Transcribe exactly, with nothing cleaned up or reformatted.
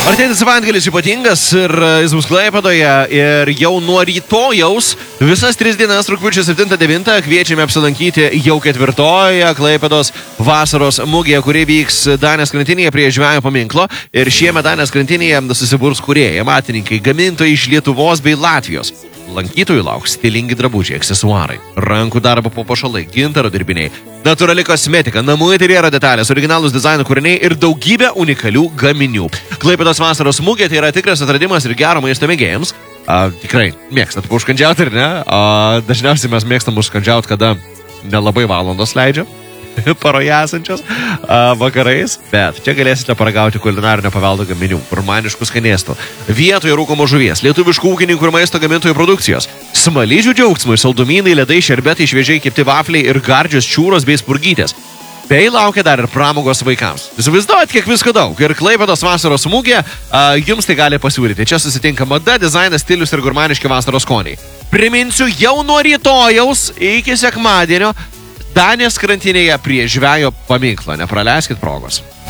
Artėjantis savaitgalis ypatingas ir jis bus Klaipėdoje ir jau nuo rytojaus visas tris dienas rugpjūčio septintą devintą kviečiame apsilankyti jau ketvirtoje Klaipėdos vasaros mugėje, kuri vyks Danės krantinėje prie žvejo paminklo ir šiemet Danės krantinėje susiburs kūrėjai, amatininkai, gamintojai iš Lietuvos bei Latvijos. Lankytojų lauks stilingi drabužiai, aksesuarai, rankų darbo papuošalai, gintaro dirbiniai, natūrali kosmetika, namų interjero detalės, originalūs dizaino kūriniai ir daugybė unikalių gaminių. Klaipėdos vasaros mugė tai yra tikras atradimas ir gero maisto mėgėjams. A, tikrai mėgstat užkandžiauti, ar ne? A, dažniausiai mes mėgstam užkandžiauti, kada nelabai valandos leidžia paroje esančios a, vakarais, bet čia galėsite paragauti kulinarinio paveldo gaminių, gurmaniškų skanėstų, vietoje rūkomo žuvies, lietuviškų ūkininkų ir maisto gamintojų produkcijos, smaližių džiaugsmai, saldumynai, ledai, šerbetai, šviežiai kepti vafliai ir gardžios čiūros bei spurgytės. Bei laukia dar ir pramogos vaikams. Įsivaizduojat, kiek visko daug. Ir Klaipėdos vasaros mugė a, jums tai gali pasiūlyti. Čia susitinka mada, dizainas, stilius ir gurmaniški vasaros skoniai. Priminsiu, jau nuo rytojaus iki sekmadienio Danės krantinėje prie žvejo paminklo. Nepraleiskit progos.